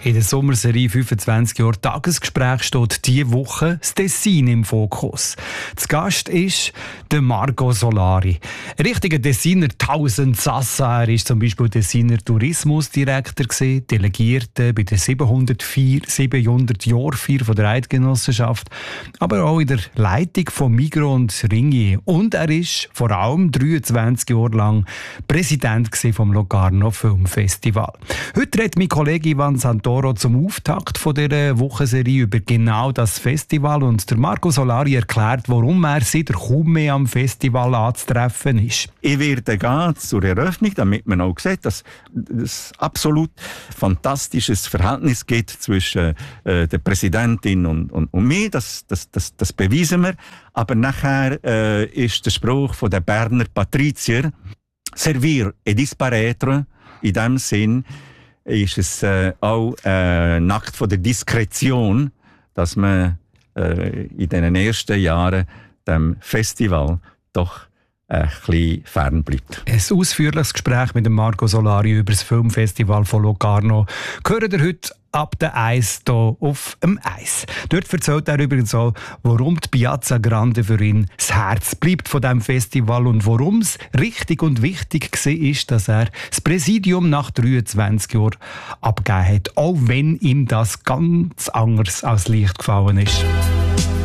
In der Sommerserie 25 Jahre Tagesgespräch steht diese Woche das Tessin im Fokus. Zu Gast ist der Marco Solari. Ein richtiger Tessiner Tausendsassa. Er war zum Beispiel Tessiner Tourismusdirektor, Delegierter bei der 700 Jahrfeier von der Eidgenossenschaft, aber auch in der Leitung von Migros und Ringier. Und er ist vor allem 23 Jahre lang Präsident vom Locarno Filmfestival. Heute redet mein Kollege Ivan Santoro zum Auftakt von dieser Wochenserie über genau das Festival und der Marco Solari erklärt, warum er seit kaum mehr am Festival anzutreffen ist. Ich werde gehen zur Eröffnung, damit man auch sieht, dass es absolut fantastisches Verhältnis gibt zwischen der Präsidentin und mir. Das beweisen wir. Aber nachher ist der Spruch von der Berner Patrizier «Servir et disparaître». In diesem Sinn ist es auch ein Akt von der Diskretion, dass man in den ersten Jahren dem Festival doch ein bisschen fern bleibt. Ein ausführliches Gespräch mit dem Marco Solari über das Filmfestival von Locarno hören ihr heute ab der 1 hier auf dem Eis. Dort erzählt er übrigens auch, warum die Piazza Grande für ihn das Herz bleibt von diesem Festival und warum es richtig und wichtig war, dass er das Präsidium nach 23 Jahren abgegeben hat, auch wenn ihm das ganz anders als leicht gefallen ist.